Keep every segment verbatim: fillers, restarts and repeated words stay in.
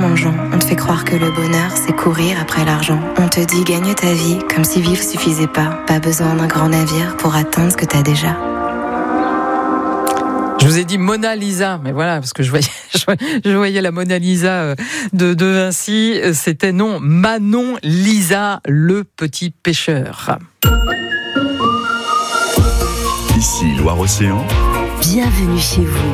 mensongeant. On te fait croire que le bonheur, c'est courir après l'argent. On te dit gagne ta vie, comme si vivre suffisait pas. Pas besoin d'un grand navire pour atteindre ce que t'as déjà. Je vous ai dit Mona Lisa, mais voilà, parce que je voyais, je voyais la Mona Lisa de, de Vinci. C'était non, Manon Lisa, le petit pêcheur. Ici Loire-Océan. Bienvenue chez vous.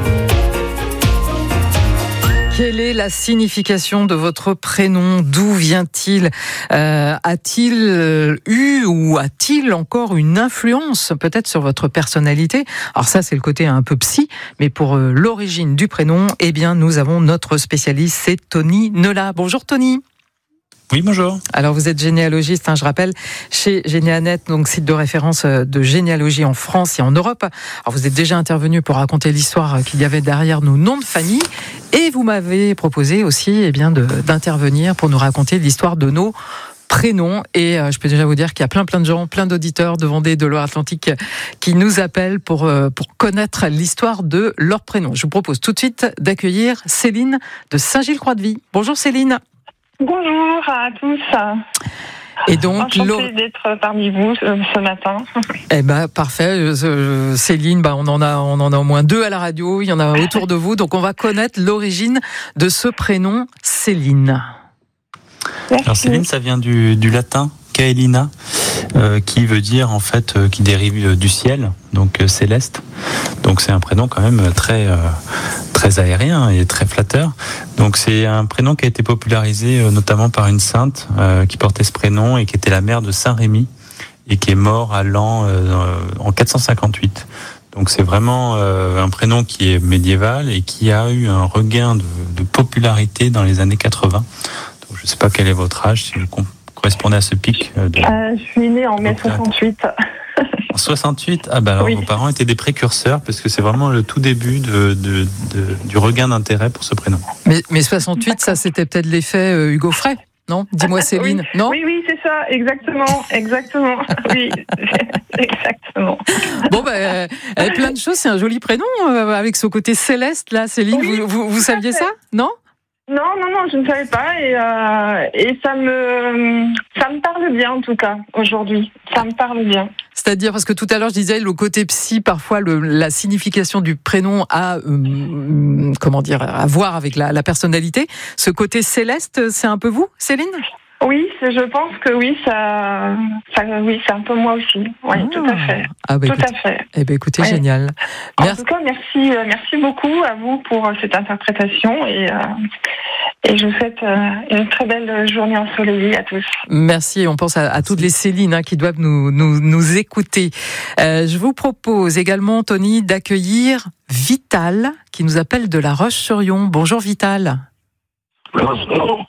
Quelle est la signification de votre prénom ? D'où vient-il ? euh, A-t-il eu ou a-t-il encore une influence peut-être sur votre personnalité ? Alors ça, c'est le côté un peu psy, mais pour euh, l'origine du prénom, eh bien, nous avons notre spécialiste, c'est Tony Nola. Bonjour Tony. Oui, bonjour. Alors, vous êtes généalogiste, hein, je rappelle, chez Généanet, donc site de référence de généalogie en France et en Europe. Alors, vous êtes déjà intervenu pour raconter l'histoire qu'il y avait derrière nos noms de famille, et vous m'avez proposé aussi, eh bien, de, d'intervenir pour nous raconter l'histoire de nos prénoms. Et euh, je peux déjà vous dire qu'il y a plein, plein de gens, plein d'auditeurs de Vendée et de Loire-Atlantique qui nous appellent pour euh, pour connaître l'histoire de leurs prénoms. Je vous propose tout de suite d'accueillir Céline de Saint-Gilles-Croix-de-Vie. Bonjour Céline. Bonjour à tous. Et donc, enchantée Laure... d'être parmi vous ce, ce matin. Eh ben parfait, euh, Céline. Bah on en a, on en a au moins deux à la radio. Il y en a autour de vous, donc on va connaître l'origine de ce prénom Céline. Merci. Alors Céline, ça vient du, du latin Caelina, euh, qui veut dire en fait, euh, qui dérive du ciel, donc euh, céleste. Donc c'est un prénom quand même très euh, très aérien et très flatteur. Donc c'est un prénom qui a été popularisé euh, notamment par une sainte euh, qui portait ce prénom et qui était la mère de Saint Rémy et qui est mort à l'an euh, en quatre cent cinquante-huit. Donc c'est vraiment euh, un prénom qui est médiéval et qui a eu un regain de, de popularité dans les années quatre-vingts. Donc je ne sais pas quel est votre âge, si vous correspondez à ce pic. De... Euh, je suis née en mai soixante-huit. En soixante-huit, ah ben alors oui. Vos parents étaient des précurseurs parce que c'est vraiment le tout début de, de, de, du regain d'intérêt pour ce prénom. Mais, mais soixante-huit, ça c'était peut-être l'effet euh, Hugo Frey, non ? Dis-moi Céline, oui. non ? Oui, oui, c'est ça, exactement, exactement, oui, exactement. Bon ben, euh, plein de choses, c'est un joli prénom euh, avec ce côté céleste là, Céline. Oui, vous, vous, vous saviez ça, non ? Non, non, non, je ne savais pas et, euh, et ça me ça me parle bien en tout cas aujourd'hui. Ça me parle bien. C'est-à-dire, parce que tout à l'heure je disais le côté psy, parfois le, la signification du prénom a euh, comment dire à voir avec la, la personnalité. Ce côté céleste, c'est un peu vous, Céline ? Oui, je pense que oui, ça, ça oui, c'est un peu moi aussi. Oui, ah, tout à fait. Ah bah tout écoute, à fait. Eh ben écoutez, ouais. Génial. En merci. tout cas, merci, merci beaucoup à vous pour cette interprétation et euh, et je vous souhaite une très belle journée ensoleillée à tous. Merci. Et on pense à, à toutes les Célines hein, qui doivent nous nous, nous écouter. Euh, je vous propose également, Tony, d'accueillir Vital qui nous appelle de La Roche-sur-Yon. Bonjour Vital. Bonjour.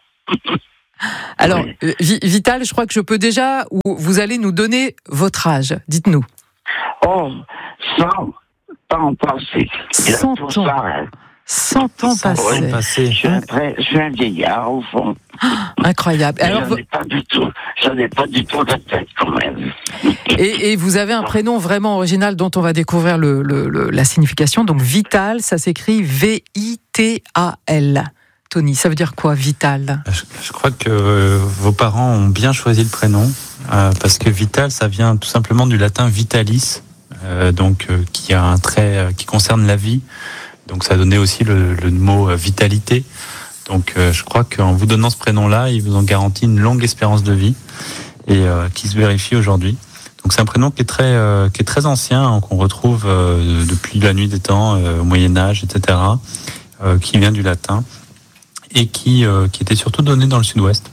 Alors, oui. Vital, je crois que je peux déjà, ou vous allez nous donner votre âge. Dites-nous. Oh, cent ans passés. cent ans. cent ans passés. passés. Je suis un, très, je suis un vieillard, au fond. Ah, incroyable. Alors, j'en ai pas du tout, j'en ai pas du tout la tête, quand même. Et, et vous avez un prénom vraiment original dont on va découvrir le, le, le, la signification. Donc, Vital, ça s'écrit V I T A L. Tony, ça veut dire quoi, Vital ? je, je crois que euh, vos parents ont bien choisi le prénom, euh, parce que Vital, ça vient tout simplement du latin vitalis, euh, donc euh, qui a un trait euh, qui concerne la vie. Donc ça a donné aussi le, le mot euh, vitalité. Donc euh, je crois qu'en vous donnant ce prénom-là, ils vous ont garanti une longue espérance de vie et euh, qui se vérifie aujourd'hui. Donc c'est un prénom qui est très euh, qui est très ancien, hein, qu'on retrouve euh, depuis la nuit des temps, euh, au Moyen Âge, et cetera, euh, qui vient du latin. Et qui, euh, qui était surtout donné dans le sud-ouest.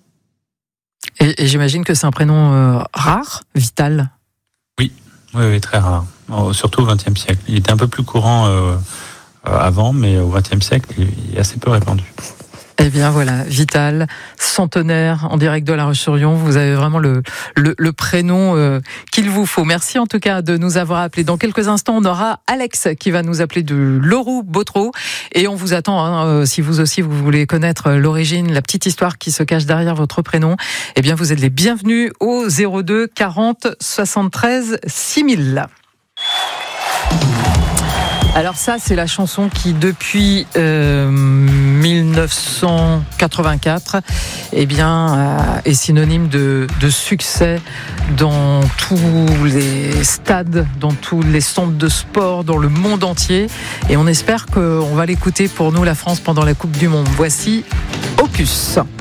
Et, et j'imagine que c'est un prénom euh, rare, Vital. Oui, oui, oui, très rare. Oh, surtout au vingtième siècle. Il était un peu plus courant euh, euh, avant, mais au vingtième siècle, il est assez peu répandu. Eh bien voilà, Vital, centenaire, en direct de La Roche-sur-Yon. Vous avez vraiment le, le, le prénom euh, qu'il vous faut. Merci en tout cas de nous avoir appelés. Dans quelques instants, on aura Alex qui va nous appeler de Loroux-Bottereau. Et on vous attend, hein, euh, si vous aussi vous voulez connaître l'origine, la petite histoire qui se cache derrière votre prénom, eh bien vous êtes les bienvenus au zéro deux quarante soixante-treize six mille. Alors ça, c'est la chanson qui, depuis euh, dix-neuf cent quatre-vingt-quatre, eh bien, euh, est synonyme de, de succès dans tous les stades, dans tous les centres de sport, dans le monde entier. Et on espère qu'on va l'écouter pour nous, la France, pendant la Coupe du Monde. Voici Opus.